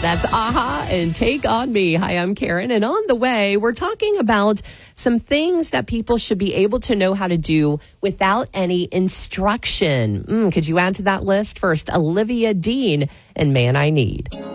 That's Aha and Take On Me. Hi, I'm Karen. And on the way, we're talking about some things that people should be able to know how to do without any instruction. Could you add to that list? First, Olivia Dean and Man I Need.